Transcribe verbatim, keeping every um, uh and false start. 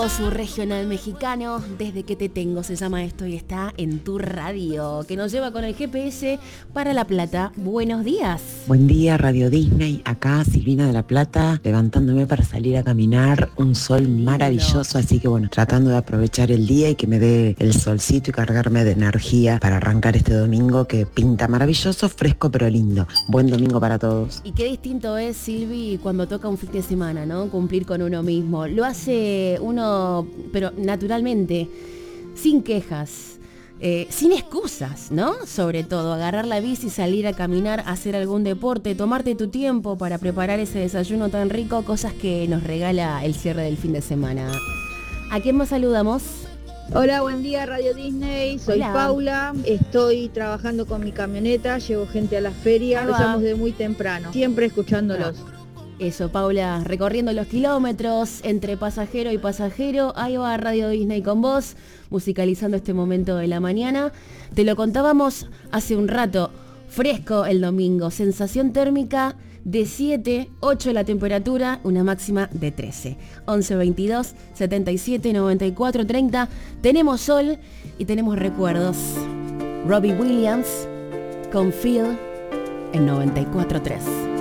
todo su regional mexicano. Desde que te tengo se llama esto y está en tu radio, que nos lleva con el G P S para La Plata. Buenos días. Buen día, Radio Disney. Acá Silvina de La Plata, levantándome para salir a caminar. Un sol maravilloso, así que bueno, tratando de aprovechar el día y que me dé el solcito y cargarme de energía para arrancar este domingo que pinta maravilloso, fresco pero lindo. Buen domingo para todos. Y qué distinto es, Silvi, cuando toca un fin de semana, ¿no? Cumplir con uno mismo. Lo hace uno, pero naturalmente, sin quejas, eh, sin excusas, ¿no? Sobre todo, agarrar la bici, salir a caminar, hacer algún deporte, tomarte tu tiempo para preparar ese desayuno tan rico, cosas que nos regala el cierre del fin de semana. ¿A quién más saludamos? Hola, buen día Radio Disney, soy Hola. Paula, estoy trabajando con mi camioneta, llevo gente a la feria, Ahí va. empezamos de muy temprano, siempre escuchándolos. Ah. Eso, Paula, recorriendo los kilómetros entre pasajero y pasajero. Ahí va Radio Disney con vos, musicalizando este momento de la mañana. Te lo contábamos hace un rato, fresco el domingo, sensación térmica de siete, ocho la temperatura, una máxima de trece. once veintidós, setenta y siete, noventa y cuatro, treinta. Tenemos sol y tenemos recuerdos. Robbie Williams con Phil en noventa y cuatro tres.